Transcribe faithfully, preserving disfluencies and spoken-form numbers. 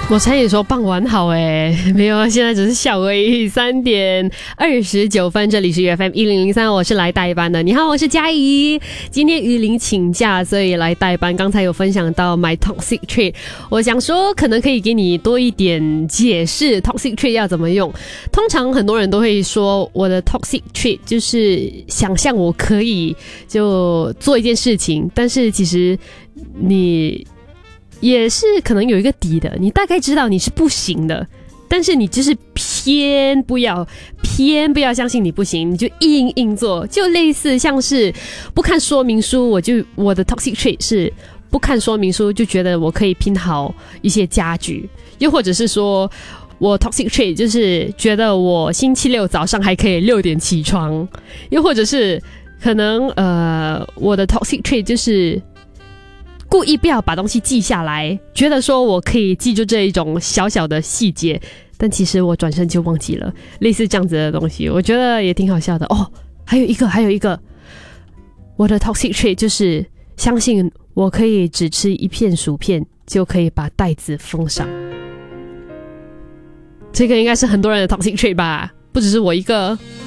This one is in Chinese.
我差点说傍晚好诶，没有啊，现在只是下午而已，三点二十九分，这里是 F M 一零零三，我是来代班的。你好，我是佳怡，今天于林请假，所以来代班。刚才有分享到 my toxic trait， 我想说可能可以给你多一点解释 toxic trait 要怎么用。通常很多人都会说我的 toxic trait 就是想象我可以就做一件事情，但是其实你也是可能有一个底的，你大概知道你是不行的，但是你就是偏不要偏不要相信你不行，你就硬硬做，就类似像是不看说明书，我就我的 toxic trait 是不看说明书就觉得我可以拼好一些家具，又或者是说我 toxic trait 就是觉得我星期六早上还可以六点起床，又或者是可能呃我的 toxic trait 就是故意不要把东西记下来，觉得说我可以记住这一种小小的细节，但其实我转身就忘记了，类似这样子的东西，我觉得也挺好笑的哦。还有一个还有一个我的 toxic trait 就是相信我可以只吃一片薯片就可以把袋子封上，这个应该是很多人的 toxic trait 吧，不只是我一个。